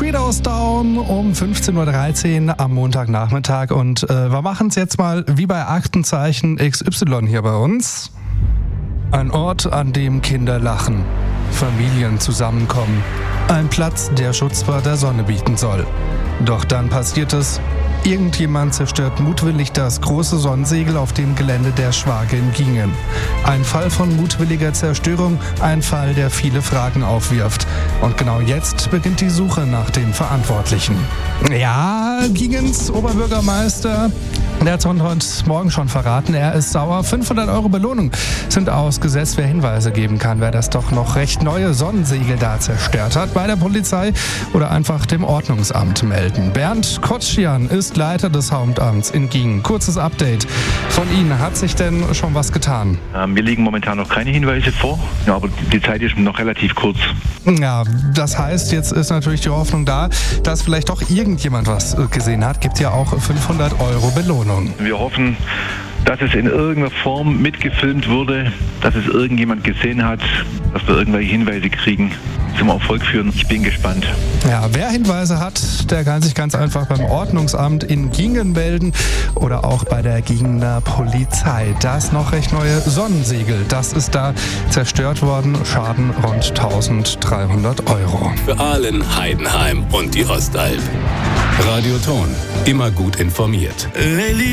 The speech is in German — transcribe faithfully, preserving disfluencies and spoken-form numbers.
Shadows Down um fünfzehn Uhr dreizehn am Montagnachmittag und äh, wir machen es jetzt mal wie bei Aktenzeichen X Y hier bei uns. Ein Ort, an dem Kinder lachen, Familien zusammenkommen. Ein Platz, der Schutz vor der Sonne bieten soll. Doch dann passiert es. Irgendjemand zerstört mutwillig das große Sonnensegel auf dem Gelände der Schwage in Gingen. Ein Fall von mutwilliger Zerstörung, ein Fall, der viele Fragen aufwirft. Und genau jetzt beginnt die Suche nach den Verantwortlichen. Ja, Gingens Oberbürgermeister, der hat uns heute Morgen schon verraten, er ist sauer. fünfhundert Euro Belohnung sind ausgesetzt, wer Hinweise geben kann, wer das doch noch recht neue Sonnensegel da zerstört hat, bei der Polizei oder einfach dem Ordnungsamt melden. Bernd Kotschian ist Leiter des Hauptamts in Gingen. Kurzes Update von Ihnen. Hat sich denn schon was getan? Ähm, mir liegen momentan noch keine Hinweise vor, ja, aber die Zeit ist noch relativ kurz. Ja, das heißt, jetzt ist natürlich die Hoffnung da, dass vielleicht doch irgendjemand was gesehen hat. Gibt ja auch fünfhundert Euro Belohnung. Wir hoffen, dass es in irgendeiner Form mitgefilmt wurde, dass es irgendjemand gesehen hat, dass wir irgendwelche Hinweise kriegen, zum Erfolg führen. Ich bin gespannt. Ja, wer Hinweise hat, der kann sich ganz einfach beim Ordnungsamt in Gingen melden oder auch bei der Gingener Polizei. Das noch recht neue Sonnensegel, das ist da zerstört worden. Schaden rund eintausenddreihundert Euro. Für Aalen, Heidenheim und die Ostalb. Radio Ton, immer gut informiert.